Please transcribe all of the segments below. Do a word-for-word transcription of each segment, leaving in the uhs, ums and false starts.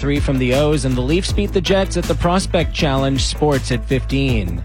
three from the O's, and the Leafs beat the Jets at the Prospect Challenge. Sports at fifteen.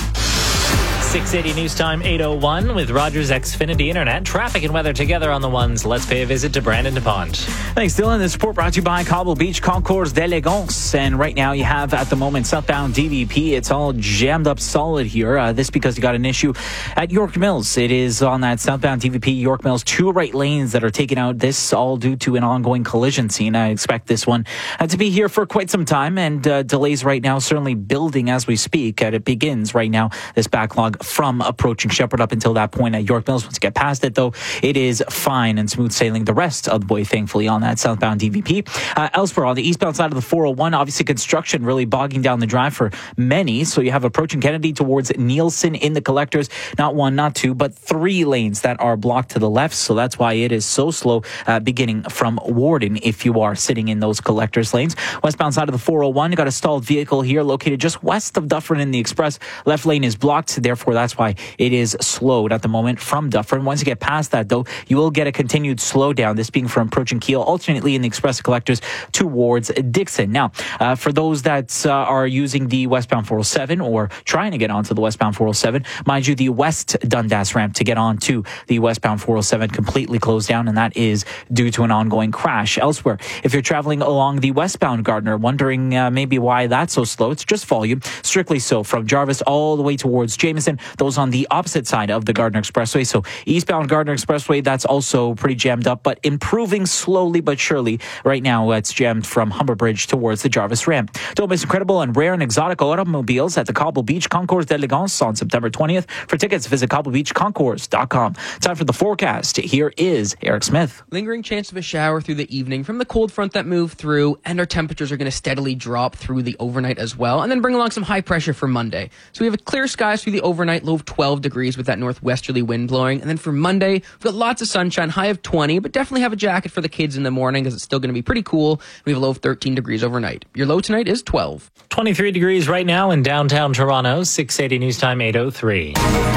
six eighty News Time, eight oh one with Rogers Xfinity Internet. Traffic and weather together on the ones. Let's pay a visit to Brandon DuPont. Thanks, Dylan. This report brought to you by Cobble Beach Concours d'Elegance. And right now you have at the moment southbound D V P. It's all jammed up solid here. Uh, this because you got an issue at York Mills. It is on that southbound D V P York Mills. Two right lanes that are taken out. This all due to an ongoing collision scene. I expect this one uh, to be here for quite some time. And uh, delays right now certainly building as we speak. And it begins right now, this backlog from approaching Shepherd up until that point at York Mills. Once you get past it, though, it is fine and smooth sailing the rest of the way, thankfully, on that southbound D V P. Uh, elsewhere, on the eastbound side of the four oh one, obviously construction really bogging down the drive for many. So you have approaching Kennedy towards Nielsen in the collectors. Not one, not two, but three lanes that are blocked to the left. So that's why it is so slow uh, beginning from Warden if you are sitting in those collectors lanes. Westbound side of the four oh one, you got a stalled vehicle here located just west of Dufferin in the Express. Left lane is blocked. Therefore, that's why it is slowed at the moment from Dufferin. Once you get past that, though, you will get a continued slowdown, this being from approaching Kiel, alternately in the Express collectors towards Dixon. Now, uh, for those that uh, are using the westbound four oh seven or trying to get onto the westbound four oh seven, mind you, the West Dundas ramp to get onto the westbound four oh seven completely closed down, and that is due to an ongoing crash. Elsewhere, if you're traveling along the westbound Gardner, wondering uh, maybe why that's so slow, it's just volume. Strictly so from Jarvis all the way towards Jameson, those on the opposite side of the Gardner Expressway. So eastbound Gardner Expressway, that's also pretty jammed up, but improving slowly but surely. Right now, it's jammed from Humber Bridge towards the Jarvis ramp. Don't miss incredible and rare and exotic automobiles at the Cobble Beach Concours d'Elegance on September twentieth. For tickets, visit cobble beach concours dot com. Time for the forecast. Here is Eric Smith. Lingering chance of a shower through the evening from the cold front that moved through, and our temperatures are going to steadily drop through the overnight as well, and then bring along some high pressure for Monday. So we have a clear skies through the overnight, low of twelve degrees with that northwesterly wind blowing. And then for Monday, we've got lots of sunshine, high of twenty, but definitely have a jacket for the kids in the morning because it's still going to be pretty cool. We have a low of thirteen degrees overnight. Your low tonight is twelve. twenty-three degrees right now in downtown Toronto. six eighty News Time, eight oh three.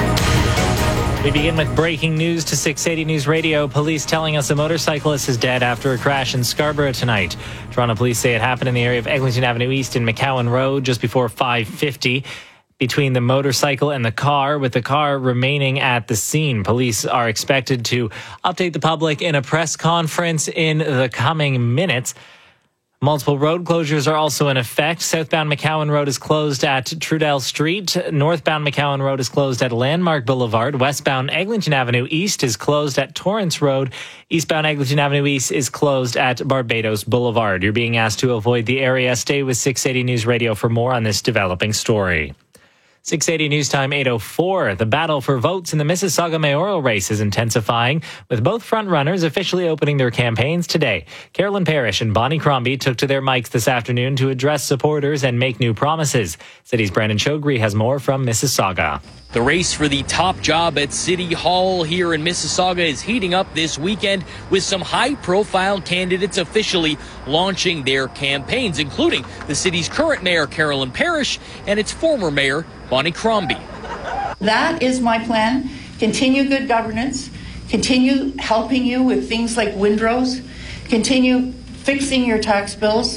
We begin with breaking news to six eighty News Radio. Police telling us a motorcyclist is dead after a crash in Scarborough tonight. Toronto police say it happened in the area of Eglinton Avenue East and McCowan Road just before five fifty. Between the motorcycle and the car, with the car remaining at the scene. Police are expected to update the public in a press conference in the coming minutes. Multiple road closures are also in effect. Southbound McCowan Road is closed at Trudell Street. Northbound McCowan Road is closed at Landmark Boulevard. Westbound Eglinton Avenue East is closed at Torrance Road. Eastbound Eglinton Avenue East is closed at Barbados Boulevard. You're being asked to avoid the area. Stay with six eighty News Radio for more on this developing story. six eighty News Time, eight oh four. The battle for votes in the Mississauga mayoral race is intensifying, with both frontrunners officially opening their campaigns today. Carolyn Parrish and Bonnie Crombie took to their mics this afternoon to address supporters and make new promises. City's Brandon Chogri has more from Mississauga. The race for the top job at City Hall here in Mississauga is heating up this weekend with some high-profile candidates officially launching their campaigns, including the city's current mayor, Carolyn Parrish, and its former mayor, Bonnie Crombie. That is my plan. Continue good governance, continue helping you with things like windrows, continue fixing your tax bills.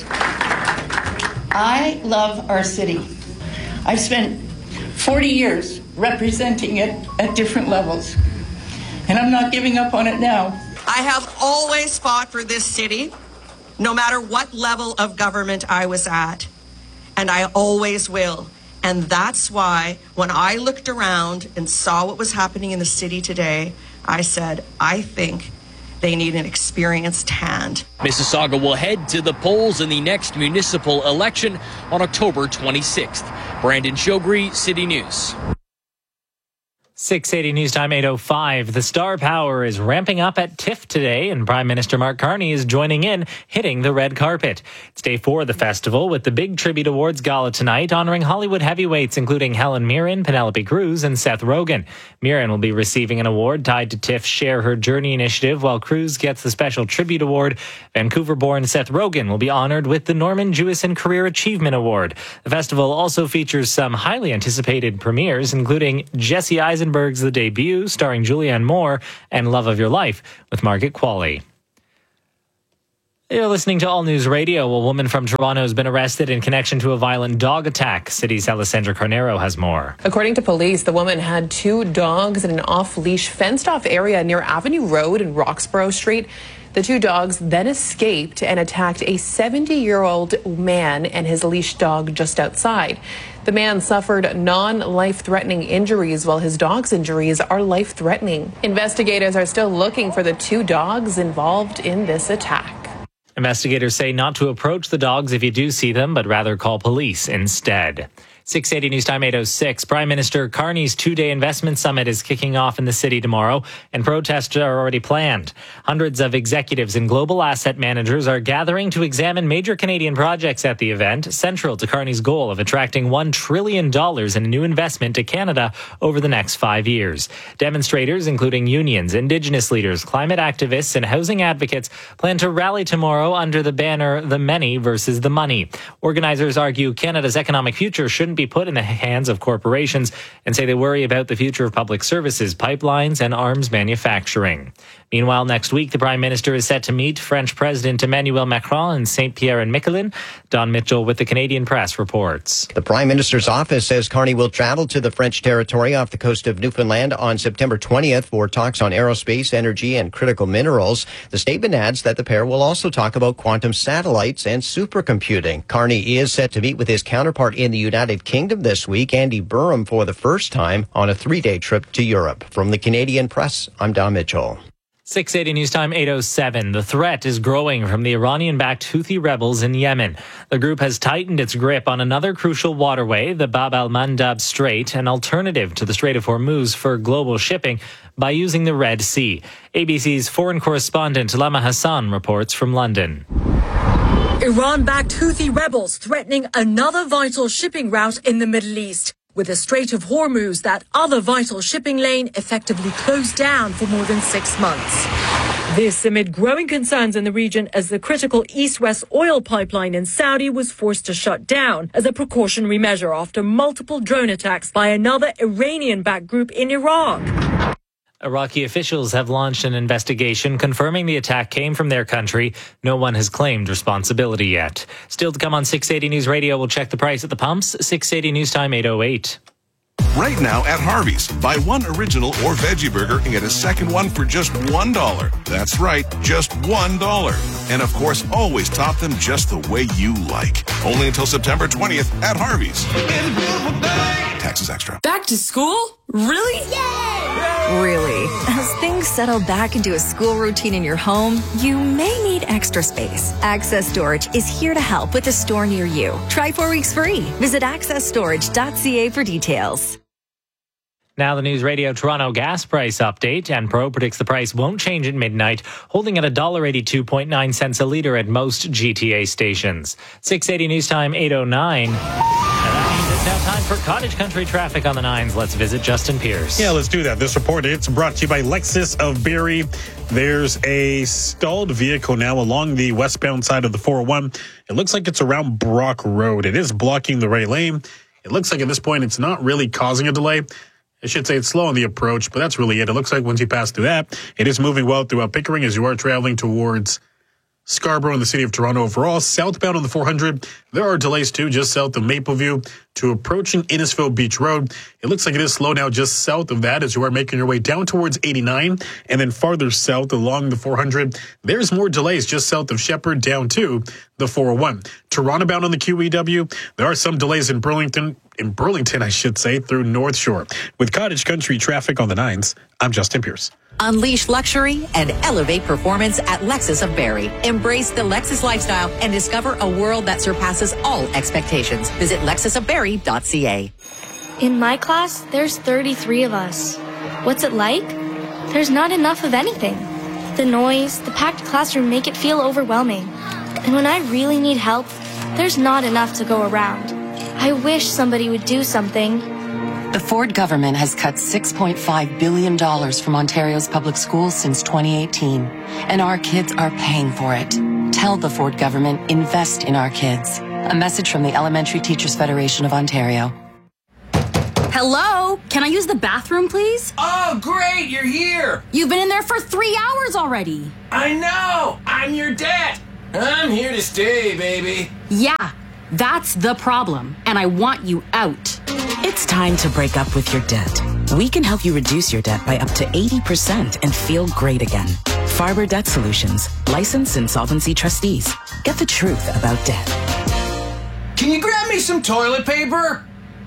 I love our city. I've spent forty years representing it at different levels, and I'm not giving up on it now. I have always fought for this city, no matter what level of government I was at, and I always will. And that's why when I looked around and saw what was happening in the city today, I said, I think they need an experienced hand. Mississauga will head to the polls in the next municipal election on October twenty-sixth. Brandon Chogri, City News. six eighty News Time, eight oh five. The star power is ramping up at TIFF today, and Prime Minister Mark Carney is joining in, hitting the red carpet. It's day four of the festival, with the big Tribute Awards Gala tonight, honoring Hollywood heavyweights including Helen Mirren, Penelope Cruz, and Seth Rogen. Mirren will be receiving an award tied to TIFF's Share Her Journey initiative, while Cruz gets the Special Tribute Award. Vancouver-born Seth Rogen will be honored with the Norman Jewison Career Achievement Award. The festival also features some highly anticipated premieres, including Jesse Eisenberg's The Debut, starring Julianne Moore, and Love of Your Life with Margaret Qualley. You're listening to All News Radio. A woman from Toronto has been arrested in connection to a violent dog attack. City's Alessandra Carnero has more. According to police, the woman had two dogs in an off-leash, fenced-off area near Avenue Road and Roxborough Street. The two dogs then escaped and attacked a seventy-year-old man and his leash dog just outside. The man suffered non-life-threatening injuries, while his dog's injuries are life-threatening. Investigators are still looking for the two dogs involved in this attack. Investigators say not to approach the dogs if you do see them, but rather call police instead. six eighty News Time eight oh six. Prime Minister Carney's two-day investment summit is kicking off in the city tomorrow, and protests are already planned. Hundreds of executives and global asset managers are gathering to examine major Canadian projects at the event, central to Carney's goal of attracting one trillion dollars in new investment to Canada over the next five years. Demonstrators, including unions, Indigenous leaders, climate activists, and housing advocates, plan to rally tomorrow under the banner "The Many versus the Money." Organizers argue Canada's economic future shouldn't be put in the hands of corporations and say they worry about the future of public services, pipelines, and arms manufacturing. Meanwhile, next week, the Prime Minister is set to meet French President Emmanuel Macron in Saint Pierre and Miquelon. Don Mitchell with the Canadian Press reports. The Prime Minister's office says Carney will travel to the French territory off the coast of Newfoundland on September twentieth for talks on aerospace, energy, and critical minerals. The statement adds that the pair will also talk about quantum satellites and supercomputing. Carney is set to meet with his counterpart in the United Kingdom this week, Andy Burham, for the first time on a three-day trip to Europe. From the Canadian Press, I'm Don Mitchell. six eighty News Time eight oh seven. The threat is growing from the Iranian-backed Houthi rebels in Yemen. The group has tightened its grip on another crucial waterway, the Bab al-Mandab Strait, an alternative to the Strait of Hormuz for global shipping, by using the Red Sea. A B C's foreign correspondent Lama Hassan reports from London. Iran-backed Houthi rebels threatening another vital shipping route in the Middle East, with the Strait of Hormuz, that other vital shipping lane, effectively closed down for more than six months. This amid growing concerns in the region as the critical east-west oil pipeline in Saudi was forced to shut down as a precautionary measure after multiple drone attacks by another Iranian-backed group in Iraq. Iraqi officials have launched an investigation confirming the attack came from their country. No one has claimed responsibility yet. Still to come on six eighty News Radio, we'll check the price at the pumps. six eighty News Time eight oh eight. Right now at Harvey's, buy one original or veggie burger and get a second one for just one dollar. That's right, just one dollar. And of course, always top them just the way you like. Only until September twentieth at Harvey's. Taxes extra. Back to school? Really? Yay! Really? As things settle back into a school routine in your home, you may need extra space. Access Storage is here to help with a store near you. Try four weeks free. Visit access storage dot c a for details. Now the News Radio Toronto gas price update. Enpro predicts the price won't change at midnight, holding at one dollar eighty-two point nine cents a litre at most G T A stations. six eighty News Time eight oh nine. It's now time for Cottage Country traffic on the nines. Let's visit Justin Pierce. Yeah, let's do that. This report, it's brought to you by Lexus of Barrie. There's a stalled vehicle now along the westbound side of the four oh one. It looks like it's around Brock Road. It is blocking the right lane. It looks like at this point it's not really causing a delay. I should say it's slow on the approach, but that's really it. It looks like once you pass through that, it is moving well throughout Pickering as you are traveling towards Scarborough in the city of Toronto overall. Southbound on the four hundred, there are delays too, just south of Mapleview to approaching Innisfil Beach Road. It looks like it is slow now just south of that as you are making your way down towards eighty-nine. And then farther south along the four hundred, there's more delays just south of Shepherd down to the four oh one. Toronto bound on the Q E W, there are some delays in Burlington, in Burlington, I should say, through North Shore. With Cottage Country traffic on the nines, I'm Justin Pierce. Unleash luxury and elevate performance at Lexus of Barrie. Embrace the Lexus lifestyle and discover a world that surpasses all expectations. Visit lexus of barrie dot c a. In my class, there's thirty-three of us. What's it like? There's not enough of anything. The noise, the packed classroom make it feel overwhelming. And when I really need help, there's not enough to go around. I wish somebody would do something. The Ford government has cut six point five billion dollars from Ontario's public schools since twenty eighteen, and our kids are paying for it. Tell the Ford government, invest in our kids. A message from the Elementary Teachers Federation of Ontario. Hello? Can I use the bathroom, please? Oh, great, you're here. You've been in there for three hours already. I know. I'm your dad. I'm here to stay, baby. Yeah, that's the problem, and I want you out. It's time to break up with your debt. We can help you reduce your debt by up to eighty percent and feel great again. Farber Debt Solutions, licensed insolvency trustees. Get the truth about debt. Can you grab me some toilet paper?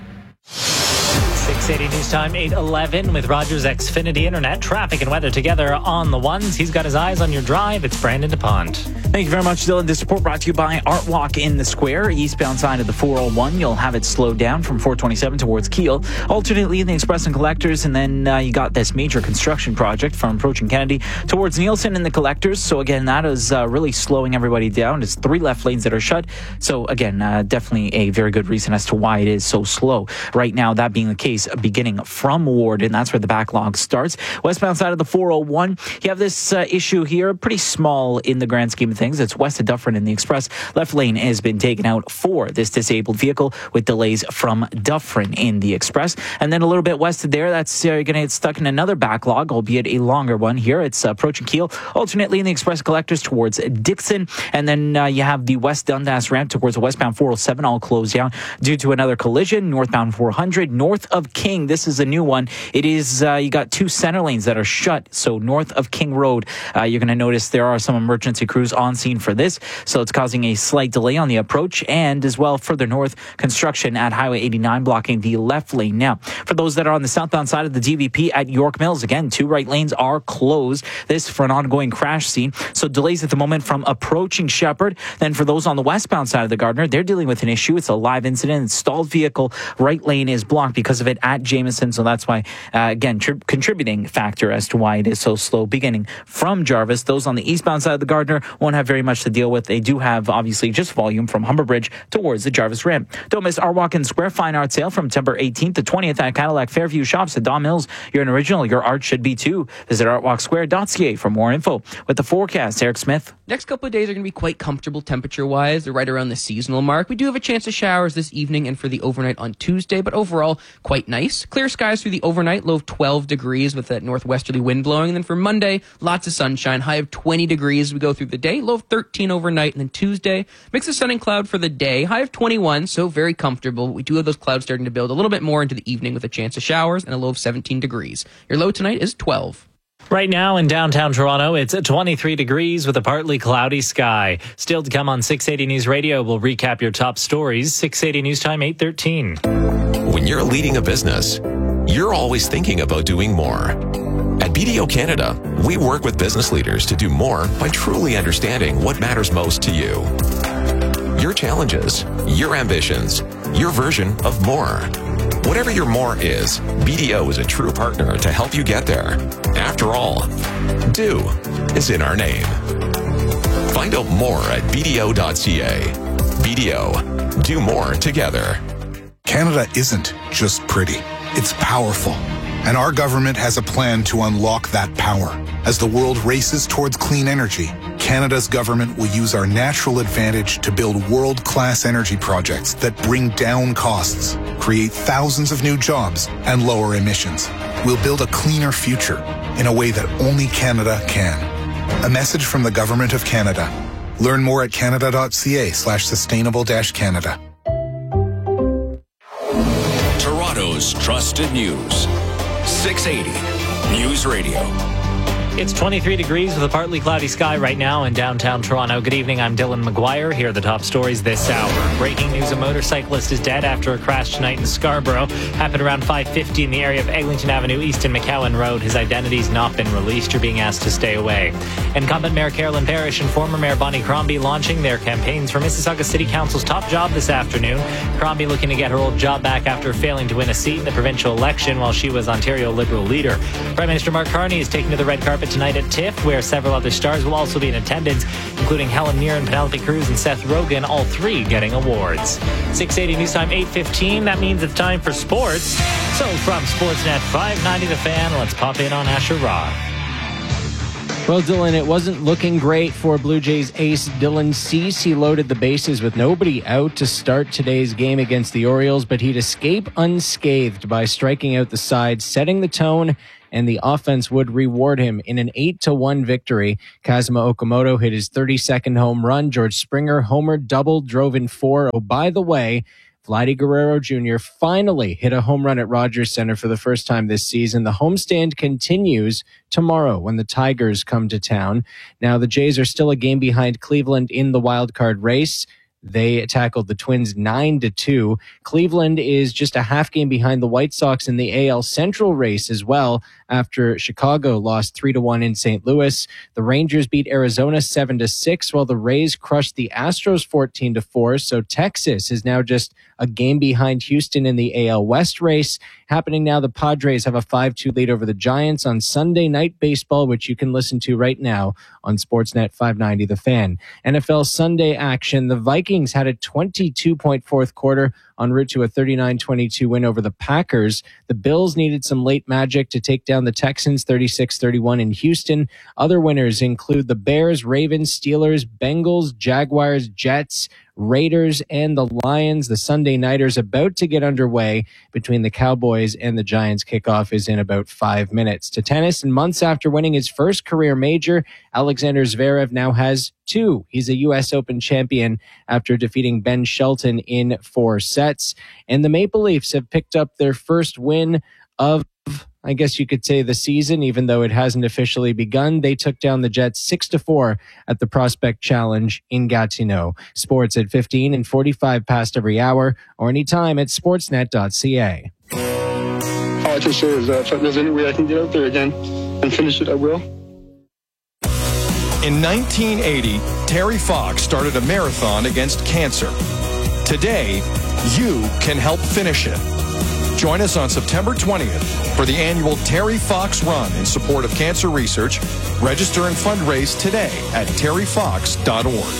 six eighty News Time, eight eleven with Rogers Xfinity Internet. Traffic and weather together on the ones. He's got his eyes on your drive. It's Brandon DePont. Thank you very much, Dylan. This report brought to you by Art Walk in the Square. Eastbound side of the four oh one. You'll have it slowed down from four twenty-seven towards Keele. Alternately in the Express and Collectors. And then uh, you got this major construction project from approaching Kennedy towards Nielsen and the Collectors. So again, that is uh, really slowing everybody down. It's three left lanes that are shut. So again, uh, definitely a very good reason as to why it is so slow. Right now, that being the case, beginning from Warden, that's where the backlog starts. Westbound side of the four oh one, you have this uh, issue here, pretty small in the grand scheme of things. It's west of Dufferin in the Express. Left lane has been taken out for this disabled vehicle with delays from Dufferin in the Express. And then a little bit west of there, that's uh, going to get stuck in another backlog, albeit a longer one here. It's uh, approaching Keele, alternately in the Express Collectors towards Dixon. And then uh, you have the West Dundas ramp towards the westbound four oh seven all closed down due to another collision. Northbound four hundred, north of King. This is a new one. It is, uh, you got two center lanes that are shut. So north of King Road, uh, you're going to notice there are some emergency crews on scene for this. So it's causing a slight delay on the approach, and as well further north, construction at Highway eighty-nine blocking the left lane. Now, for those that are on the southbound side of the D V P at York Mills, again, two right lanes are closed. This for an ongoing crash scene. So delays at the moment from approaching Shepherd. Then for those on the westbound side of the Gardner, they're dealing with an issue. It's a live incident. Stalled vehicle. Right lane is blocked because of it at Jameson. So that's why, uh, again, tri- contributing factor as to why it is so slow. Beginning from Jarvis, those on the eastbound side of the Gardner won't have very much to deal with. They do have, obviously, just volume from Humber Bridge towards the Jarvis Ramp. Don't miss Art Walk in Square Fine Art Sale from September eighteenth to twentieth at Cadillac Fairview Shops at Don Mills. You're an original. Your art should be too. Visit art walk square dot c a for more info. With the forecast, Eric Smith. Next couple of days are going to be quite comfortable temperature-wise. They're right around the seasonal mark. We do have a chance of showers this evening and for the overnight on Tuesday, but overall, quite nice. Clear skies through the overnight, low of twelve degrees with that northwesterly wind blowing. And then for Monday, lots of sunshine, high of twenty degrees as we go through the day, low of thirteen overnight. And then Tuesday, mix of sun and cloud for the day, high of twenty-one, so very comfortable. We do have those clouds starting to build a little bit more into the evening with a chance of showers and a low of seventeen degrees. Your low tonight is twelve. Right now in downtown Toronto, it's at twenty-three degrees with a partly cloudy sky. Still to come on six eighty News Radio, we'll recap your top stories. six eighty News Time, eight thirteen. When you're leading a business, you're always thinking about doing more. At B D O Canada, we work with business leaders to do more by truly understanding what matters most to you. Your challenges, your ambitions, your version of more. Whatever your more is, B D O is a true partner to help you get there. After all, do is in our name. Find out more at b d o dot c a. B D O, do more together. Canada isn't just pretty, it's powerful. And our government has a plan to unlock that power. As the world races towards clean energy, Canada's government will use our natural advantage to build world-class energy projects that bring down costs, create thousands of new jobs, and lower emissions. We'll build a cleaner future in a way that only Canada can. A message from the Government of Canada. Learn more at canada dot c a slash sustainable dash Canada. Toronto's trusted news. six eighty News Radio. It's twenty-three degrees with a partly cloudy sky right now in downtown Toronto. Good evening, I'm Dylan McGuire. Here are the top stories this hour. Breaking news, a motorcyclist is dead after a crash tonight in Scarborough. Happened around five fifty in the area of Eglinton Avenue East and McCowan Road. His identity's not been released. You're being asked to stay away. Incumbent Mayor Carolyn Parrish and former Mayor Bonnie Crombie launching their campaigns for Mississauga City Council's top job this afternoon. Crombie looking to get her old job back after failing to win a seat in the provincial election while she was Ontario Liberal leader. Prime Minister Mark Carney is taking to the red carpet tonight at TIFF, where several other stars will also be in attendance, including Helen Mirren, Penelope Cruz, and Seth Rogen, all three getting awards. six eighty News Time, eight fifteen. That means it's time for sports. So from Sportsnet five ninety The Fan, let's pop in on Asher Roth. Well, Dylan, it wasn't looking great for Blue Jays ace Dylan Cease. He loaded the bases with nobody out to start today's game against the Orioles, but he'd escape unscathed by striking out the side, setting the tone, and the offense would reward him in an eight to one victory. Kazuma Okamoto hit his thirty-second home run. George Springer homered, doubled, drove in four. Oh, by the way, Vladdy Guerrero Junior finally hit a home run at Rogers Center for the first time this season. The homestand continues tomorrow when the Tigers come to town. Now, the Jays are still a game behind Cleveland in the wild card race. They tackled the Twins nine to two. Cleveland is just a half game behind the White Sox in the A L Central race as well, after Chicago lost three to one in Saint Louis. The Rangers beat Arizona seven to six, while the Rays crushed the Astros fourteen to four. So Texas is now just a game behind Houston in the A L West race. Happening now, the Padres have a five two lead over the Giants on Sunday Night Baseball, which you can listen to right now on Sportsnet five ninety The Fan. N F L Sunday action. The Vikings had a twenty-two point fourth quarter en route to a thirty-nine twenty-two win over the Packers. The Bills needed some late magic to take down the Texans thirty-six thirty-one in Houston. Other winners include the Bears, Ravens, Steelers, Bengals, Jaguars, Jets, Raiders, and the Lions. The Sunday Nighters about to get underway between the Cowboys and the Giants. Kickoff is in about five minutes. To tennis, and months after winning his first career major, Alexander Zverev now has two. He's a U S Open champion after defeating Ben Shelton in four sets. And the Maple Leafs have picked up their first win of, I guess you could say, the season, even though it hasn't officially begun. They took down the Jets six to four at the Prospect Challenge in Gatineau. Sports at fifteen and forty-five past every hour, or anytime at sportsnet dot c a. All I can say is that if there's any way I can get out there again and finish it, I will. In nineteen eighty, Terry Fox started a marathon against cancer. Today, you can help finish it. Join us on September twentieth for the annual Terry Fox Run in support of cancer research. Register and fundraise today at terry fox dot org.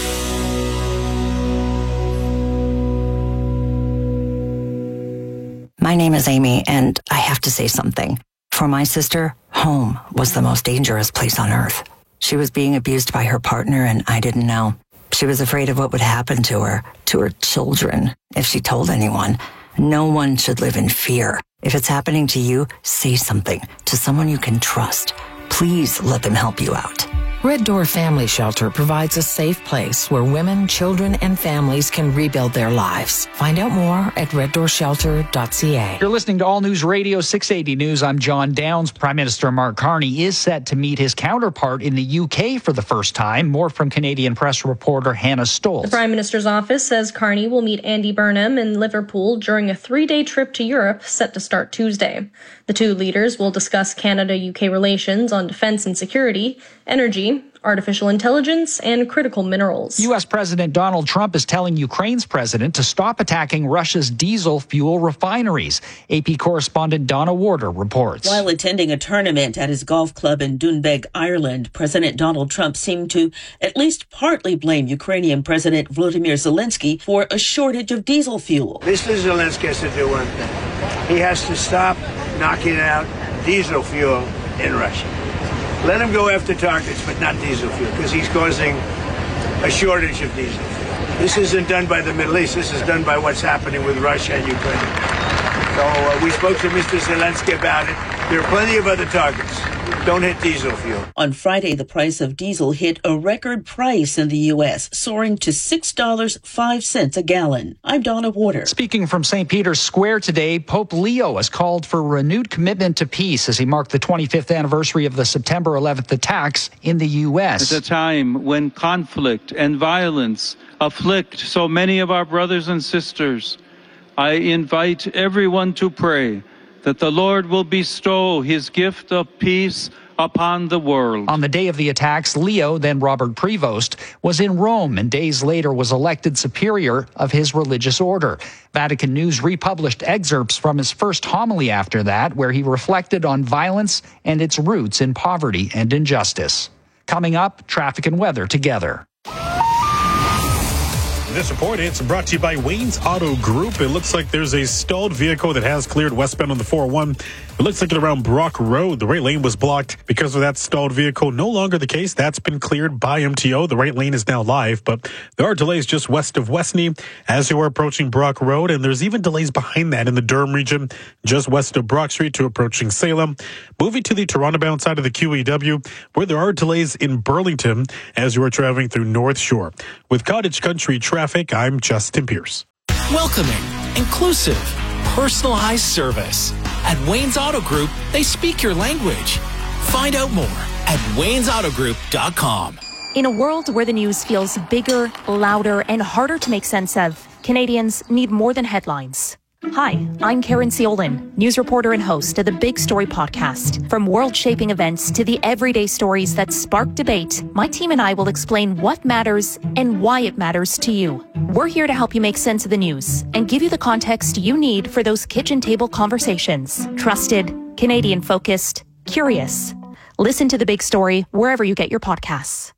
My name is Amy, and I have to say something. For my sister, home was the most dangerous place on earth. She was being abused by her partner, and I didn't know. She was afraid of what would happen to her, to her children, if she told anyone. No one should live in fear. If it's happening to you, say something to someone you can trust. Please let them help you out. Red Door Family Shelter provides a safe place where women, children, and families can rebuild their lives. Find out more at red door shelter dot c a. You're listening to All News Radio six eighty News. I'm John Downs. Prime Minister Mark Carney is set to meet his counterpart in the U K for the first time. More from Canadian press reporter Hannah Stoll. The Prime Minister's office says Carney will meet Andy Burnham in Liverpool during a three-day trip to Europe set to start Tuesday. The two leaders will discuss Canada-U K relations on defense and security, energy, artificial intelligence, and critical minerals. U S President Donald Trump is telling Ukraine's president to stop attacking Russia's diesel fuel refineries. A P correspondent Donna Warder reports. While attending a tournament at his golf club in Doonbeg, Ireland, President Donald Trump seemed to at least partly blame Ukrainian President Volodymyr Zelensky for a shortage of diesel fuel. Mister Zelensky has to do one thing. He has to stop knocking out diesel fuel in Russia. Let him go after targets, but not diesel fuel, because he's causing a shortage of diesel fuel. This isn't done by the Middle East. This is done by what's happening with Russia and Ukraine. So uh, we spoke to Mister Zelensky about it. There are plenty of other targets. Don't hit diesel fuel. On Friday, the price of diesel hit a record price in the U S, soaring to six dollars and five cents a gallon. I'm Donna Warder. Speaking from Saint Peter's Square today, Pope Leo has called for renewed commitment to peace as he marked the twenty-fifth anniversary of the September eleventh attacks in the U S. At a time when conflict and violence afflict so many of our brothers and sisters, I invite everyone to pray that the Lord will bestow his gift of peace upon the world. On the day of the attacks, Leo, then Robert Prevost, was in Rome and days later was elected superior of his religious order. Vatican News republished excerpts from his first homily after that, where he reflected on violence and its roots in poverty and injustice. Coming up, traffic and weather together. This report, it's brought to you by Wayne's Auto Group. It looks like there's a stalled vehicle that has cleared westbound on the four oh one It looks like it around Brock Road. The right lane was blocked because of that stalled vehicle. No longer the case. That's been cleared by M T O. The right lane is now live, but there are delays just west of Westney as you are approaching Brock Road, and there's even delays behind that in the Durham region, just west of Brock Street to approaching Salem. Moving to the Toronto-bound side of the Q E W, where there are delays in Burlington as you are traveling through North Shore. With Cottage Country traffic, I'm Justin Pierce. Welcoming, inclusive, personalized service. At Wayne's Auto Group, they speak your language. Find out more at waynes auto group dot com. In a world where the news feels bigger, louder, and harder to make sense of, Canadians need more than headlines. Hi, I'm Karen Ciolin, news reporter and host of the Big Story podcast. From world-shaping events to the everyday stories that spark debate, my team and I will explain what matters and why it matters to you. We're here to help you make sense of the news and give you the context you need for those kitchen table conversations. Trusted, Canadian-focused, curious. Listen to The Big Story wherever you get your podcasts.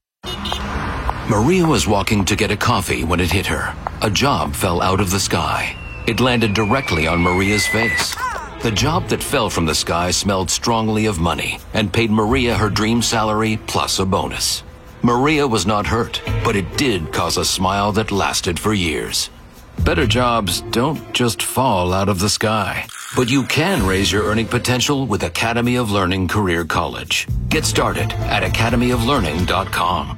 Maria was walking to get a coffee when it hit her. A job fell out of the sky. It landed directly on Maria's face. The job that fell from the sky smelled strongly of money and paid Maria her dream salary plus a bonus. Maria was not hurt, but it did cause a smile that lasted for years. Better jobs don't just fall out of the sky, but you can raise your earning potential with Academy of Learning Career College. Get started at academy of learning dot com.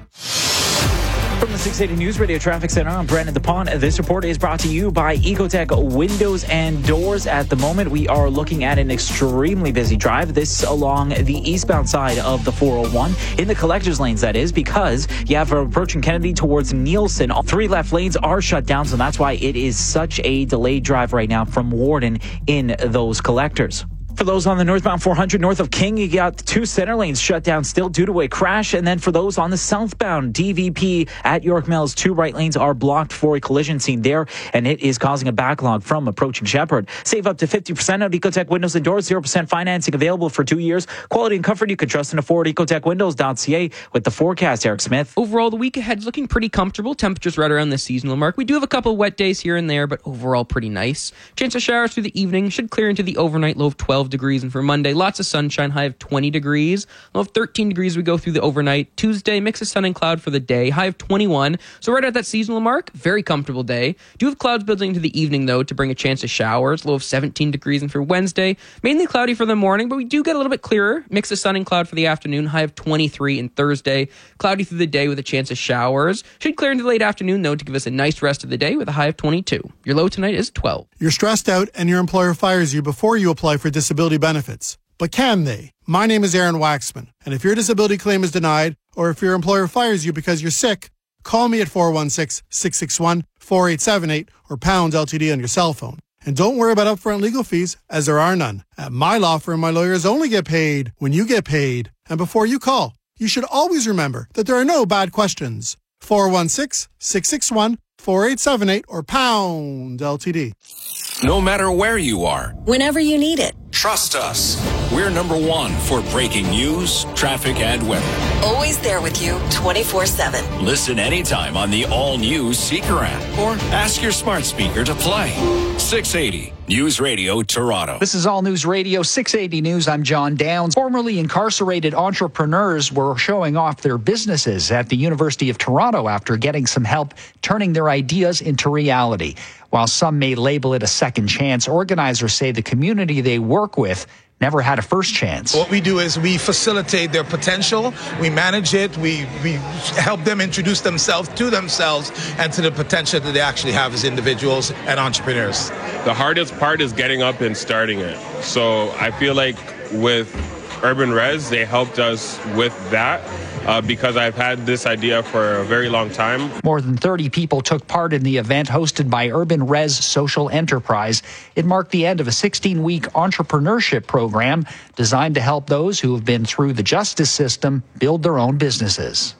From the six eighty News Radio Traffic Center, I'm Brandon DePon. This report is brought to you by Ecotech Windows and Doors. At the moment, we are looking at an extremely busy drive. This along the eastbound side of the four oh one, in the collector's lanes, that is, because you have approaching Kennedy towards Nielsen. All three left lanes are shut down, so that's why it is such a delayed drive right now from Warden in those collectors. For those on the northbound four hundred north of King, you got two center lanes shut down still due to a crash. And then for those on the southbound D V P at York Mills, two right lanes are blocked for a collision scene there, and it is causing a backlog from approaching Shepherd. Save up to fifty percent on Ecotech Windows and Doors, zero percent financing available for two years. Quality and comfort you can trust and afford. ecotech windows dot c a with the forecast, Eric Smith. Overall, the week ahead is looking pretty comfortable. Temperatures right around the seasonal mark. We do have a couple of wet days here and there, but overall pretty nice. Chance of showers through the evening should clear into the overnight low of twelve degrees. And for Monday, lots of sunshine, high of twenty degrees. Low of thirteen degrees we go through the overnight. Tuesday, mix of sun and cloud for the day, high of twenty-one. So right at that seasonal mark, very comfortable day. Do have clouds building into the evening, though, to bring a chance of showers. Low of seventeen degrees. And for Wednesday, mainly cloudy for the morning, but we do get a little bit clearer. Mix of sun and cloud for the afternoon, high of twenty-three. And Thursday, cloudy through the day with a chance of showers. Should clear into the late afternoon, though, to give us a nice rest of the day with a high of twenty-two. Your low tonight is twelve. You're stressed out and your employer fires you before you apply for disability benefits. But can they? My name is Aaron Waxman, and if your disability claim is denied, or if your employer fires you because you're sick, call me at four one six, six six one, four eight seven eight or pound L T D on your cell phone. And don't worry about upfront legal fees, as there are none. At my law firm, my lawyers only get paid when you get paid. And before you call, you should always remember that there are no bad questions. four one six, six six one, four eight seven eight or pound L T D. No matter where you are, whenever you need it. Trust us. We're number one for breaking news, traffic, and weather. Always there with you twenty-four seven. Listen anytime on the all-new Seeker app or ask your smart speaker to play. six eighty News Radio Toronto. This is All News Radio six eighty News. I'm John Downs. Formerly incarcerated entrepreneurs were showing off their businesses at the University of Toronto after getting some help turning their ideas into reality. While some may label it a second chance, organizers say the community they work with never had a first chance. What we do is we facilitate their potential, we manage it, we, we help them introduce themselves to themselves and to the potential that they actually have as individuals and entrepreneurs. The hardest part is getting up and starting it. So I feel like with Urban Res, they helped us with that. Uh, because I've had this idea for a very long time. More than thirty people took part in the event hosted by Urban Res Social Enterprise. It marked the end of a sixteen-week entrepreneurship program designed to help those who have been through the justice system build their own businesses.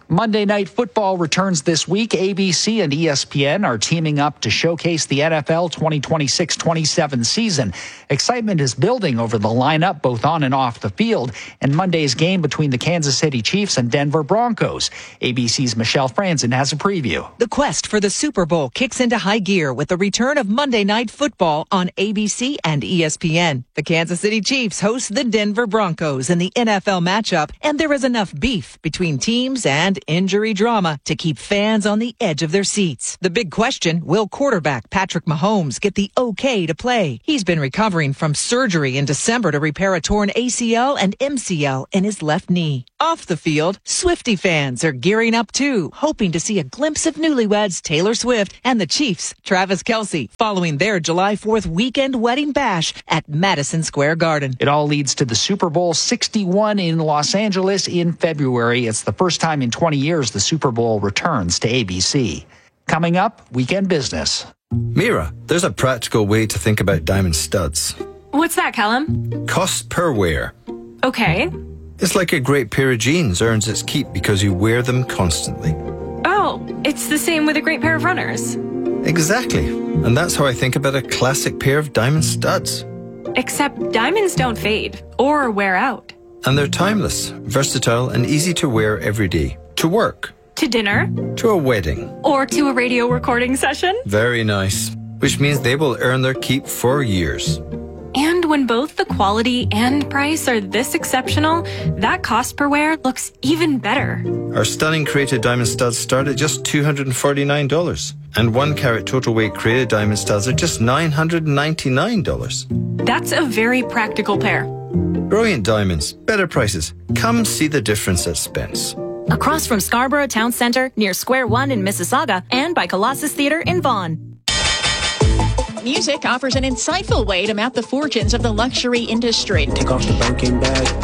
Monday Night Football returns this week. A B C and E S P N are teaming up to showcase the N F L twenty twenty-six twenty-seven season. Excitement is building over the lineup, both on and off the field, and Monday's game between the Kansas City Chiefs and Denver Broncos. A B C's Michelle Franzen has a preview. The quest for the Super Bowl kicks into high gear with the return of Monday Night Football on A B C and E S P N. The Kansas City Chiefs host the Denver Broncos in the N F L matchup, and there is enough beef between teams and injury drama to keep fans on the edge of their seats. The big question, will quarterback Patrick Mahomes get the okay to play? He's been recovering from surgery in December to repair a torn A C L and M C L in his left knee. Off the field, Swiftie fans are gearing up too, hoping to see a glimpse of newlyweds Taylor Swift and the Chiefs' Travis Kelce following their July fourth weekend wedding bash at Madison Square Garden. It all leads to the Super Bowl sixty-one in Los Angeles in February. It's the first time in twenty years the Super Bowl returns to A B C. Coming up, Weekend Business. Mira, there's a practical way to think about diamond studs. What's that, Callum? Cost per wear. Okay. It's like a great pair of jeans earns its keep because you wear them constantly. Oh, it's the same with a great pair of runners. Exactly. And that's how I think about a classic pair of diamond studs. Except diamonds don't fade or wear out. And they're timeless, versatile, and easy to wear every day. To work. To dinner. To a wedding. Or to a radio recording session. Very nice. Which means they will earn their keep for years. And when both the quality and price are this exceptional, that cost per wear looks even better. Our stunning created diamond studs start at just two hundred forty-nine dollars. And one carat total weight created diamond studs are just nine hundred ninety-nine dollars. That's a very practical pair. Brilliant diamonds, better prices. Come see the difference at Spence. Across from Scarborough Town Centre, near Square One in Mississauga, and by Colossus Theatre in Vaughan. Music offers an insightful way to map the fortunes of the luxury industry. Take off the Birkin bag.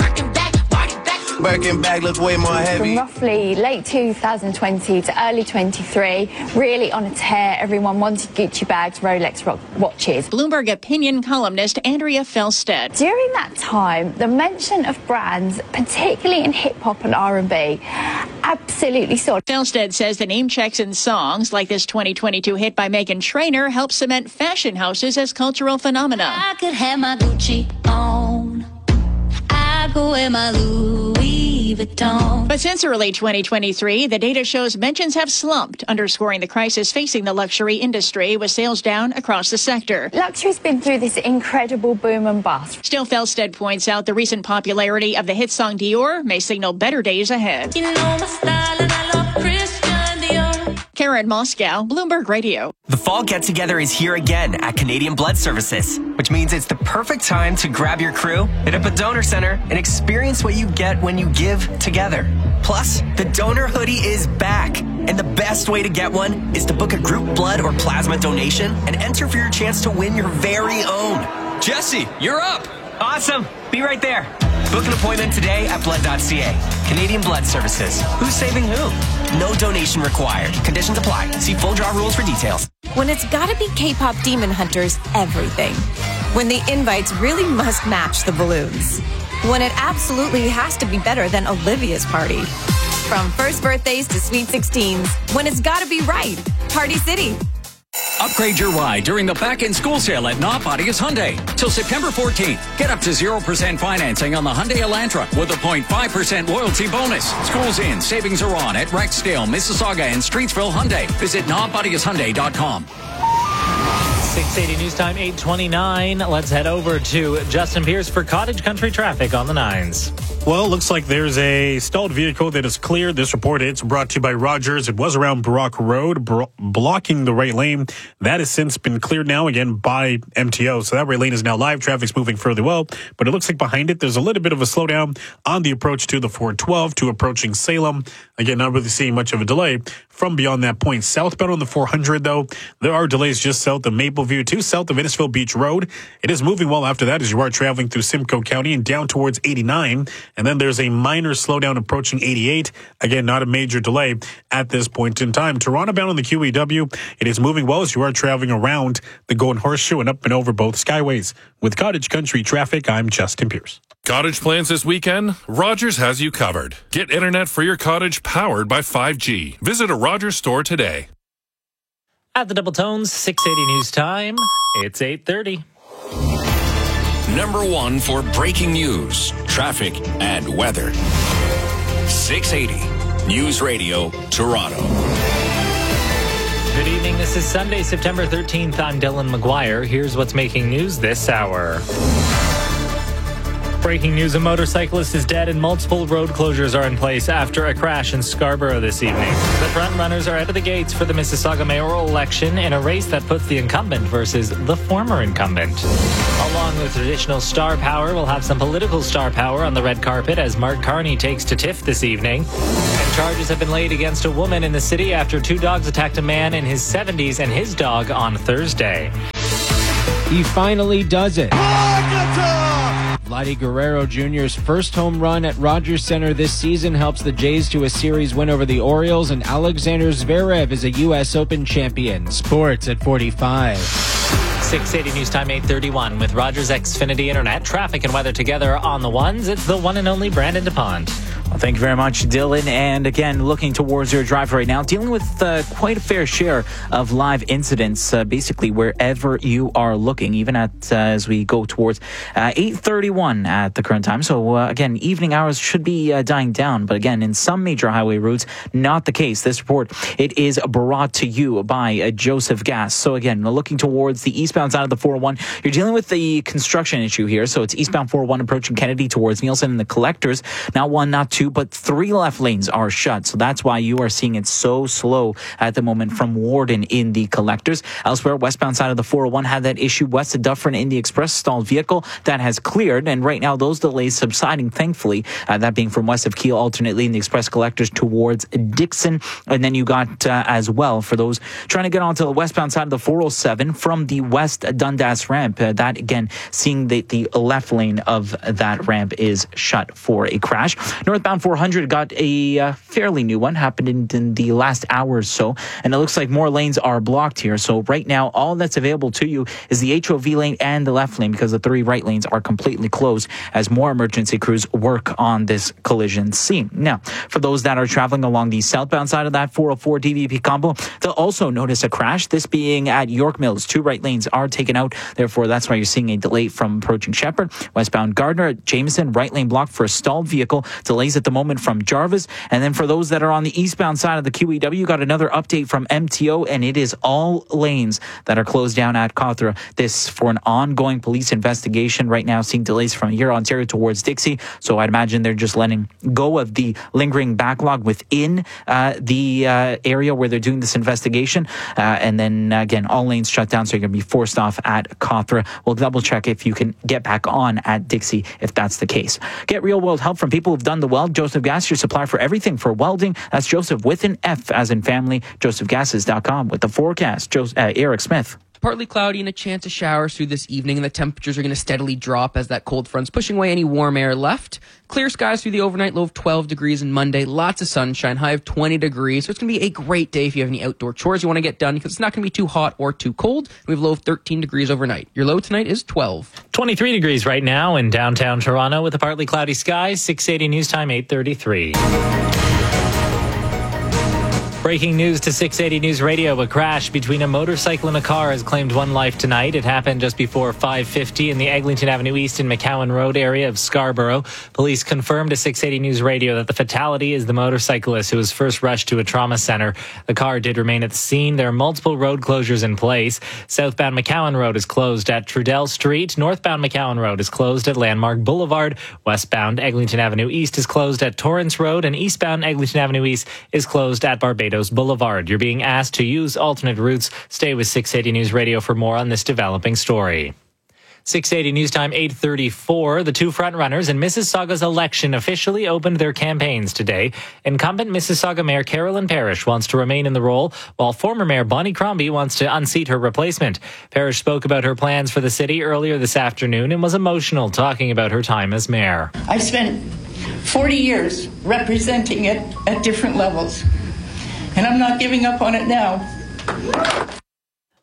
Birkin bag look way more heavy. From roughly late two thousand twenty to early twenty-three, really on a tear. Everyone wanted Gucci bags, Rolex watches. Bloomberg opinion columnist Andrea Felstead. During that time, the mention of brands, particularly in hip-hop and R and B, absolutely soared. Felstead says the name checks in songs like this twenty twenty-two hit by Meghan Trainor help cement fashion houses as cultural phenomena. I could have my Gucci on. I go in my Louis Vuitton. But since early twenty twenty-three, the data shows mentions have slumped, underscoring the crisis facing the luxury industry, with sales down across the sector. Luxury's been through this incredible boom and bust. Still, Felstead points out the recent popularity of the hit song Dior may signal better days ahead. You know my style and I love Christian Dior. Karen Moscow, Bloomberg Radio. The fall get-together is here again at Canadian Blood Services, which means it's the perfect time to grab your crew, hit up a donor center, and experience what you get when you give together. Plus, the donor hoodie is back, and the best way to get one is to book a group blood or plasma donation and enter for your chance to win your very own. Jesse, you're up. Awesome. Be right there. Book an appointment today at blood dot c a. Canadian Blood Services. Who's saving who? No donation required. Conditions apply. See full draw rules for details. When it's gotta be K-pop Demon Hunters, everything. When the invites really must match the balloons. When it absolutely has to be better than Olivia's party. From first birthdays to sweet sixteens. When it's gotta be right. Party City. Upgrade your ride during the back-in-school sale at Not Bodies Hyundai. Till September fourteenth, get up to zero percent financing on the Hyundai Elantra with a zero point five percent loyalty bonus. School's in, savings are on at Rexdale, Mississauga, and Streetsville Hyundai. Visit not bodies hyundai dot com. six eighty News Time, eight twenty-nine. Let's head over to Justin Pierce for Cottage Country traffic on the nines. Well, it looks like there's a stalled vehicle that is cleared. This report, it's brought to you by Rogers. It was around Brock Road, bro- blocking the right lane. That has since been cleared now again by M T O. So that right lane is now live. Traffic's moving fairly well. But it looks like behind it, there's a little bit of a slowdown on the approach to the four twelve to approaching Salem. Again, not really seeing much of a delay from beyond that point. Southbound on the four hundred, though, there are delays just south of Mapleview to south of Innisfil Beach Road. It is moving well after that as you are traveling through Simcoe County and down towards eighty-nine. And then there's a minor slowdown approaching eighty-eight. Again, not a major delay at this point in time. Toronto bound on the Q E W. It is moving well as you are traveling around the Golden Horseshoe and up and over both skyways. With Cottage Country traffic, I'm Justin Pierce. Cottage plans this weekend? Rogers has you covered. Get internet for your cottage powered by five G. Visit a Rogers store today. At the Double Tones, six eighty News Time, it's eight thirty. Number one for breaking news, traffic, and weather. six eighty News Radio, Toronto. Good evening. This is Sunday, September thirteenth. I'm Dylan McGuire. Here's what's making news this hour. Breaking news, a motorcyclist is dead and multiple road closures are in place after a crash in Scarborough this evening. The front runners are out of the gates for the Mississauga mayoral election in a race that puts the incumbent versus the former incumbent. Along with traditional star power, we'll have some political star power on the red carpet as Mark Carney takes to Tiff this evening. And charges have been laid against a woman in the city after two dogs attacked a man in his seventies and his dog on Thursday. He finally does it. Vladdy Guerrero Junior's first home run at Rogers Center this season helps the Jays to a series win over the Orioles, and Alexander Zverev is a U S Open champion. Sports at forty-five. six eighty News Time, eight thirty-one. With Rogers Xfinity Internet, traffic and weather together on the ones, it's the one and only Brandon DuPont. Well, thank you very much, Dylan. And again, looking towards your drive right now, dealing with uh, quite a fair share of live incidents, uh, basically wherever you are looking, even at uh, as we go towards uh, eight thirty-one at the current time. So uh, again, evening hours should be uh, dying down. But again, in some major highway routes, not the case. This report, it is brought to you by uh, Joseph Gas. So again, looking towards the eastbound side of the four oh one, you're dealing with the construction issue here. So it's eastbound four oh one approaching Kennedy towards Nielsen and the collectors. Not one, not two, but three left lanes are shut. So that's why you are seeing it so slow at the moment from Warden in the collectors. Elsewhere, westbound side of the four oh one had that issue west of Dufferin in the express stalled vehicle that has cleared. And right now, those delays subsiding, thankfully, uh, that being from west of Kiel, alternately in the express collectors towards Dixon. And then you got uh, as well for those trying to get onto the westbound side of the four oh seven from the west Dundas ramp. Uh, that again, seeing that the left lane of that ramp is shut for a crash. Northbound four hundred got a uh, fairly new one, happened in, in the last hour or so, and it looks like more lanes are blocked here. So right now, all that's available to you is the H O V lane and the left lane, because the three right lanes are completely closed as more emergency crews work on this collision scene. Now, for those that are traveling along the southbound side of that four oh four D V P combo, they'll also notice a crash, this being at York Mills. Two right lanes are taken out, therefore that's why you're seeing a delay from approaching Shepherd. Westbound Gardner at Jameson, right lane blocked for a stalled vehicle, delays at the moment from Jarvis. And then for those that are on the eastbound side of the Q E W, got another update from M T O, and it is all lanes that are closed down at Cawthra. This for an ongoing police investigation. Right now, seeing delays from here, Ontario towards Dixie. So I'd imagine they're just letting go of the lingering backlog within uh, the uh, area where they're doing this investigation. Uh, and then uh, again, all lanes shut down, so you're going to be forced off at Cawthra. We'll double check if you can get back on at Dixie if that's the case. Get real world help from people who've done the weld. Joseph Gas, your supplier for everything for welding. That's Joseph with an F as in family. joseph gases dot com with the forecast. Joseph, uh, Eric Smith. Partly cloudy and a chance of showers through this evening, and the temperatures are going to steadily drop as that cold front's pushing away any warm air left. Clear skies through the overnight, low of twelve degrees on Monday. Lots of sunshine, high of twenty degrees. So it's going to be a great day if you have any outdoor chores you want to get done, because it's not going to be too hot or too cold. We have a low of thirteen degrees overnight. Your low tonight is twelve. twenty-three degrees right now in downtown Toronto with a partly cloudy sky. six eighty News Time, eight thirty-three. Breaking news to six eighty News Radio. A crash between a motorcycle and a car has claimed one life tonight. It happened just before five fifty in the Eglinton Avenue East and McCowan Road area of Scarborough. Police confirmed to six eighty News Radio that the fatality is the motorcyclist who was first rushed to a trauma center. The car did remain at the scene. There are multiple road closures in place. Southbound McCowan Road is closed at Trudell Street. Northbound McCowan Road is closed at Landmark Boulevard. Westbound Eglinton Avenue East is closed at Torrance Road, and eastbound Eglinton Avenue East is closed at Barbados Boulevard. You're being asked to use alternate routes. Stay with six eighty News Radio for more on this developing story. six eighty News Time, eight thirty-four. The two frontrunners in Mississauga's election officially opened their campaigns today. Incumbent Mississauga Mayor Carolyn Parrish wants to remain in the role, while former Mayor Bonnie Crombie wants to unseat her replacement. Parrish spoke about her plans for the city earlier this afternoon and was emotional talking about her time as mayor. I've spent forty years representing it at different levels, and I'm not giving up on it now.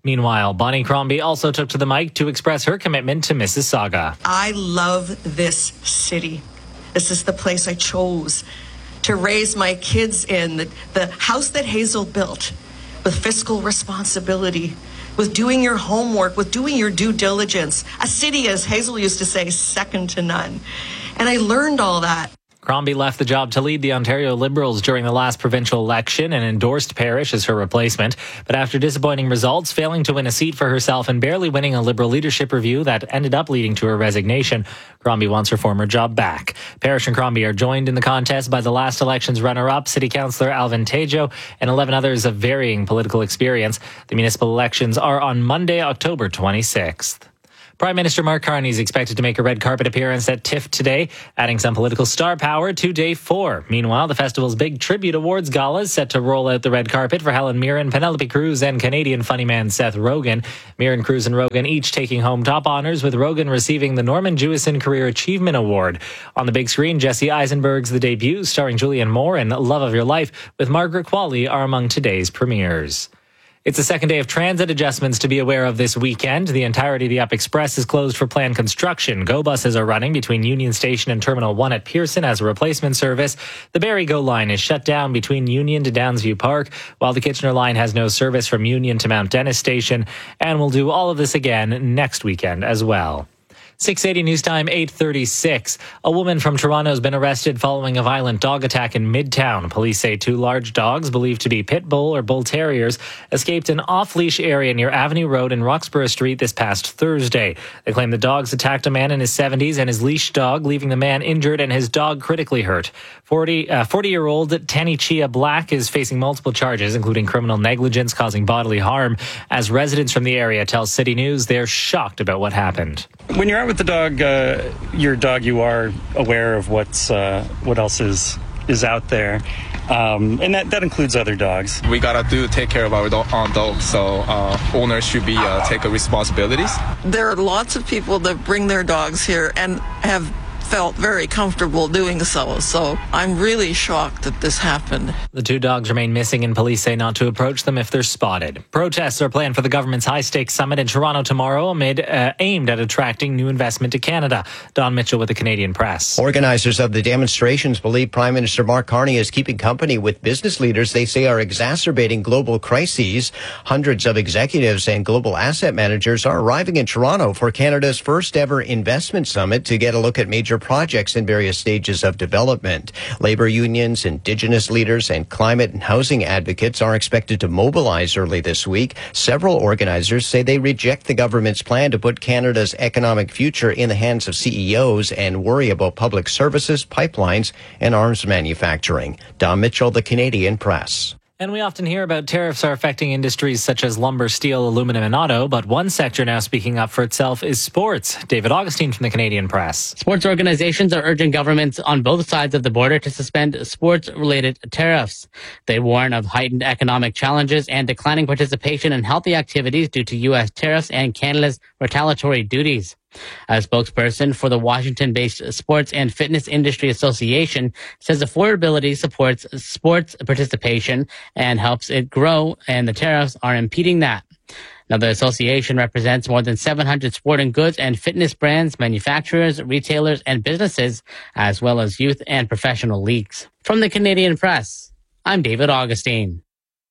Meanwhile, Bonnie Crombie also took to the mic to express her commitment to Mississauga. I love this city. This is the place I chose to raise my kids in, the, the house that Hazel built, with fiscal responsibility, with doing your homework, with doing your due diligence. A city, as Hazel used to say, second to none. And I learned all that. Crombie left the job to lead the Ontario Liberals during the last provincial election and endorsed Parrish as her replacement. But after disappointing results, failing to win a seat for herself and barely winning a Liberal leadership review that ended up leading to her resignation, Crombie wants her former job back. Parrish and Crombie are joined in the contest by the last election's runner-up, City Councillor Alvin Tejo, and eleven others of varying political experience. The municipal elections are on Monday, October twenty-sixth. Prime Minister Mark Carney is expected to make a red carpet appearance at TIFF today, adding some political star power to day four. Meanwhile, the festival's big tribute awards gala is set to roll out the red carpet for Helen Mirren, Penelope Cruz, and Canadian funny man Seth Rogen. Mirren, Cruz, and Rogen each taking home top honors, with Rogen receiving the Norman Jewison Career Achievement Award. On the big screen, Jesse Eisenberg's The Debut, starring Julianne Moore, and Love of Your Life with Margaret Qualley are among today's premieres. It's the second day of transit adjustments to be aware of this weekend. The entirety of the Up Express is closed for planned construction. Go buses are running between Union Station and Terminal one at Pearson as a replacement service. The Barrie Go line is shut down between Union to Downsview Park, while the Kitchener line has no service from Union to Mount Dennis Station. And we'll do all of this again next weekend as well. six eighty News Time, eight thirty-six. A woman from Toronto has been arrested following a violent dog attack in Midtown. Police say two large dogs, believed to be pit bull or bull terriers, escaped an off-leash area near Avenue Road and Roxborough Street this past Thursday. They claim the dogs attacked a man in his seventies and his leash dog, leaving the man injured and his dog critically hurt. forty, uh, forty-year-old Tanny Chia Black is facing multiple charges, including criminal negligence causing bodily harm. As residents from the area tell City News, they're shocked about what happened. When you're out with the dog, uh, your dog, you are aware of what's uh, what else is is out there, um, and that, that includes other dogs. We gotta do take care of our dog, own dogs, so uh, owners should be uh, take responsibilities. There are lots of people that bring their dogs here and have felt very comfortable doing so. So I'm really shocked that this happened. The two dogs remain missing, and police say not to approach them if they're spotted. Protests are planned for the government's high-stakes summit in Toronto tomorrow, amid uh, aimed at attracting new investment to Canada. Don Mitchell with the Canadian Press. Organizers of the demonstrations believe Prime Minister Mark Carney is keeping company with business leaders they say are exacerbating global crises. Hundreds of executives and global asset managers are arriving in Toronto for Canada's first ever investment summit to get a look at major projects in various stages of development. Labor unions, Indigenous leaders, and climate and housing advocates are expected to mobilize early this week. Several organizers say they reject the government's plan to put Canada's economic future in the hands of C E Os and worry about public services, pipelines, and arms manufacturing. Don Mitchell, the Canadian Press. And we often hear about tariffs are affecting industries such as lumber, steel, aluminum, and auto, but one sector now speaking up for itself is sports. David Augustine from the Canadian Press. Sports organizations are urging governments on both sides of the border to suspend sports-related tariffs. They warn of heightened economic challenges and declining participation in healthy activities due to U S tariffs and Canada's retaliatory duties. A spokesperson for the Washington-based Sports and Fitness Industry Association says affordability supports sports participation and helps it grow, and the tariffs are impeding that. Now, the association represents more than seven hundred sporting goods and fitness brands, manufacturers, retailers, and businesses, as well as youth and professional leagues. From the Canadian Press, I'm David Augustine.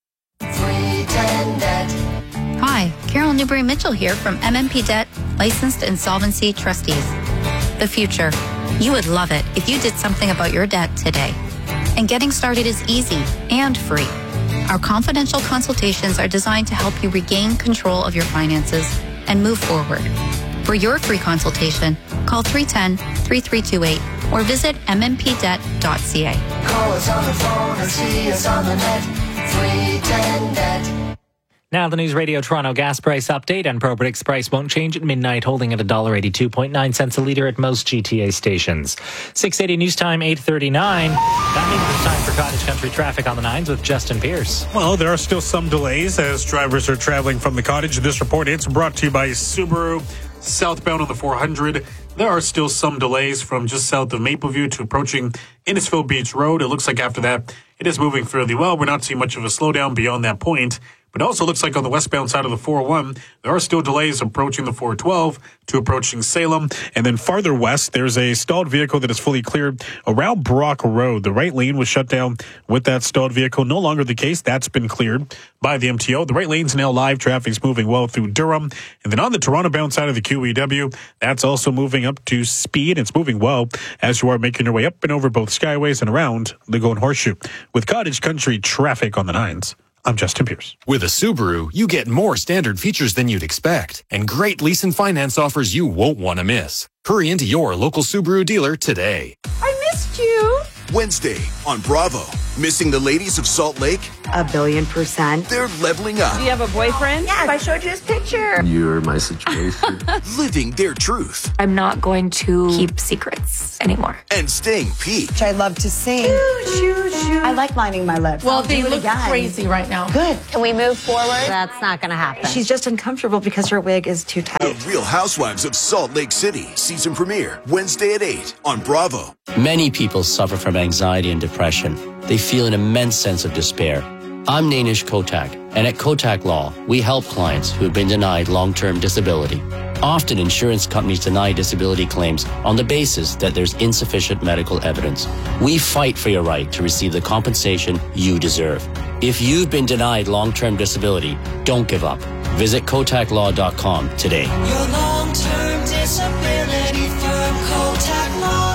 Hi, Carol Newberry-Mitchell here from M M P Debt, licensed insolvency trustees. The future. You would love it if you did something about your debt today. And getting started is easy and free. Our confidential consultations are designed to help you regain control of your finances and move forward. For your free consultation, call three one zero, three three two eight or visit m m p debt dot c a. Call us on the phone or see us on the net. three ten debt. Now the News Radio Toronto gas price update, and ProPredict's price won't change at midnight, holding at one dollar eighty-two point nine cents a litre at most G T A stations. six eighty News Time, eight thirty-nine. That means it's time for Cottage Country traffic on the nines with Justin Pierce. Well, there are still some delays as drivers are traveling from the Cottage. This report, it's brought to you by Subaru. Southbound on the four hundred, there are still some delays from just south of Mapleview to approaching Innisfil Beach Road. It looks like after that, it is moving fairly well. We're not seeing much of a slowdown beyond that point. But it also looks like on the westbound side of the four oh one, there are still delays approaching the four twelve to approaching Salem. And then farther west, there's a stalled vehicle that is fully cleared around Brock Road. The right lane was shut down with that stalled vehicle. No longer the case. That's been cleared by the M T O. The right lane's now live. Traffic's moving well through Durham. And then on the Toronto-bound side of the Q E W, that's also moving up to speed. It's moving well as you are making your way up and over both skyways and around the Golden Horseshoe. With Cottage Country traffic on the nines, I'm Justin Pierce. With a Subaru, you get more standard features than you'd expect and great lease and finance offers you won't want to miss. Hurry into your local Subaru dealer today. I missed you. Wednesday on Bravo. Missing the ladies of Salt Lake? A billion percent. They're leveling up. Do you have a boyfriend? Yes, I showed you his picture. You're my situation. Living their truth. I'm not going to keep secrets anymore. And staying peak. Which I love to sing. Shoo, shoo, shoo. I like lining my lips. Well, I'll they do it look again. crazy right now. Good. Can we move forward? That's not going to happen. She's just uncomfortable because her wig is too tight. The Real Housewives of Salt Lake City. Season premiere Wednesday at eight on Bravo. Many people suffer from anxiety and depression. They feel an immense sense of despair. I'm Nainish Kotak, and at Kotak Law, we help clients who have been denied long-term disability. Often, insurance companies deny disability claims on the basis that there's insufficient medical evidence. We fight for your right to receive the compensation you deserve. If you've been denied long-term disability, don't give up. Visit kotak law dot com today. Your long-term disability firm, Kotak Law.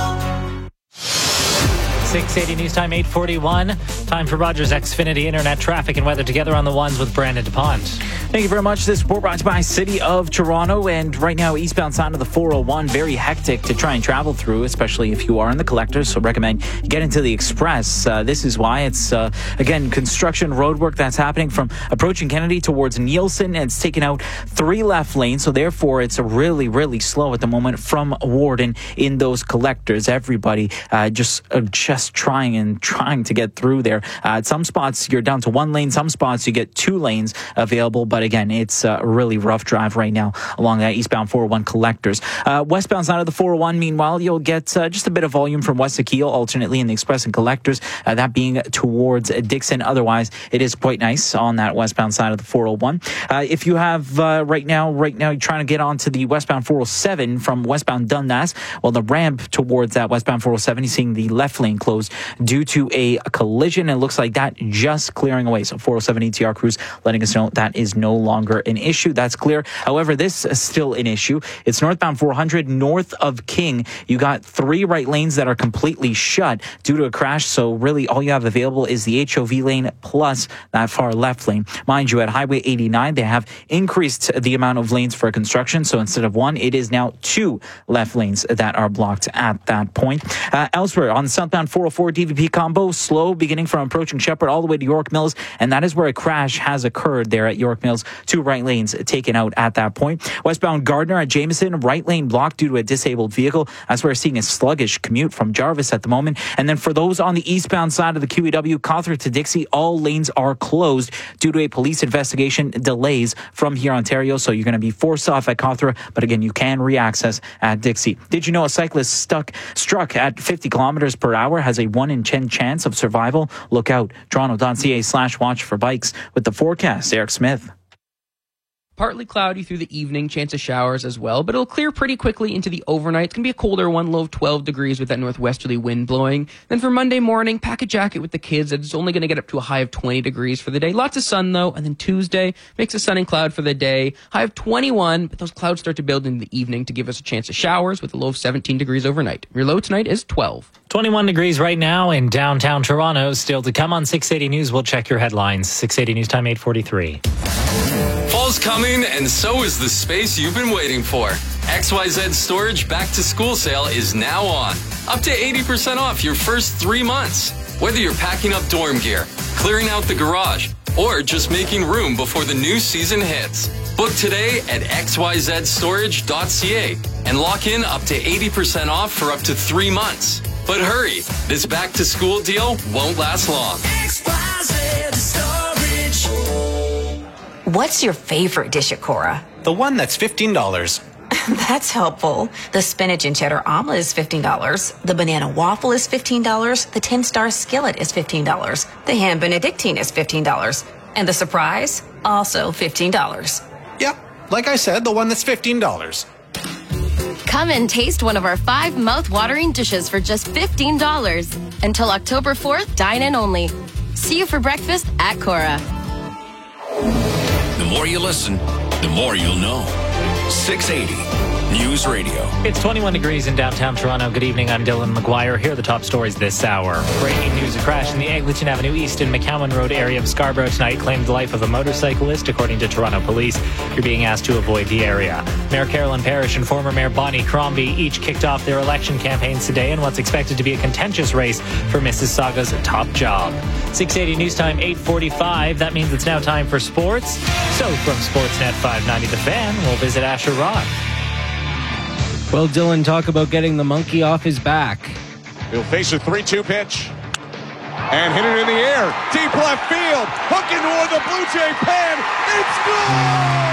six eighty News Time, eight forty-one. Time for Rogers Xfinity Internet traffic and weather together on the ones with Brandon DuPont. Thank you very much. This report brought to you by City of Toronto. And right now, eastbound side of the four oh one, very hectic to try and travel through, especially if you are in the collectors. So recommend you get into the express. Uh, this is why it's, uh, again, construction road work that's happening from approaching Kennedy towards Nielsen. And it's taken out three left lanes. So therefore, it's really, really slow at the moment from Warden in those collectors. Everybody uh, just, uh, just trying and trying to get through there. Uh, at some spots, you're down to one lane. Some spots, you get two lanes available. But again, it's a really rough drive right now along that eastbound four oh one collectors. Uh, westbound side of the four oh one, meanwhile, you'll get uh, just a bit of volume from West Akil, alternately in the express and collectors, uh, that being towards Dixon. Otherwise, it is quite nice on that westbound side of the four oh one. Uh, if you have uh, right now, right now, you're trying to get onto the westbound four oh seven from westbound Dundas, well, the ramp towards that westbound four oh seven, you're seeing the left lane closed due to a collision. It looks like that just clearing away. So four oh seven E T R crews letting us know that is no longer an issue. That's clear. However, this is still an issue. It's northbound four hundred north of King. You got three right lanes that are completely shut due to a crash. So really all you have available is the H O V lane plus that far left lane. Mind you, at Highway eighty-nine, they have increased the amount of lanes for construction. So instead of one, it is now two left lanes that are blocked at that point. Uh, elsewhere on the southbound four oh four D V P combo, slow beginning from approaching Shepherd all the way to York Mills. And that is where a crash has occurred there at York Mills. Two right lanes taken out at that point. Westbound Gardner at Jameson, right lane blocked due to a disabled vehicle. That's where we're seeing a sluggish commute from Jarvis at the moment. And then for those on the eastbound side of the Q E W, Cawthra to Dixie, all lanes are closed due to a police investigation delays from here, Ontario. So you're going to be forced off at Cawthra, but again, you can re-access at Dixie. Did you know a cyclist stuck struck at fifty kilometers per hour has a one in ten chance of survival? Look out. Toronto.ca slash watch for bikes. With the forecast, Eric Smith. Partly cloudy through the evening, chance of showers as well, but it'll clear pretty quickly into the overnight. It's going to be a colder one, low of twelve degrees with that northwesterly wind blowing. Then for Monday morning, pack a jacket with the kids. It's only going to get up to a high of twenty degrees for the day. Lots of sun, though. And then Tuesday, mix of sun and cloud for the day. High of twenty-one, but those clouds start to build in the evening to give us a chance of showers with a low of seventeen degrees overnight. Your low tonight is twelve. twenty-one degrees right now in downtown Toronto. Still to come on six eighty News. We'll check your headlines. six eighty News Time, eight forty-three. Fall's coming, and so is the space you've been waiting for. X Y Z Storage Back to School Sale is now on. Up to eighty percent off your first three months. Whether you're packing up dorm gear, clearing out the garage, or just making room before the new season hits. Book today at x y z storage dot c a and lock in up to eighty percent off for up to three months. But hurry, this back to school deal won't last long. X Y Z Storage. What's your favorite dish at Cora? The one that's fifteen dollars. That's helpful. The spinach and cheddar omelet is fifteen dollars. The banana waffle is fifteen dollars. The ten-star skillet is fifteen dollars. The ham benedictine is fifteen dollars. And the surprise, also fifteen dollars. Yep, like I said, the one that's fifteen dollars. Come and taste one of our five mouth-watering dishes for just fifteen dollars. Until October fourth, dine-in only. See you for breakfast at Cora. The more you listen, the more you'll know. six eighty News Radio. It's twenty-one degrees in downtown Toronto. Good evening, I'm Dylan McGuire. Here are the top stories this hour. Breaking news, a crash in the Eglinton Avenue East and McCowan Road area of Scarborough tonight claimed the life of a motorcyclist, according to Toronto Police. You're being asked to avoid the area. Mayor Carolyn Parrish and former Mayor Bonnie Crombie each kicked off their election campaigns today in what's expected to be a contentious race for Mississauga's top job. six eighty News Time, eight forty-five. That means it's now time for sports. So from Sportsnet five ninety The Fan, we'll visit Asher Rod. Well, Dylan, talk about getting the monkey off his back. He'll face a three two pitch and hit it in the air. Deep left field. Hooking toward the Blue Jay pen. It's gone!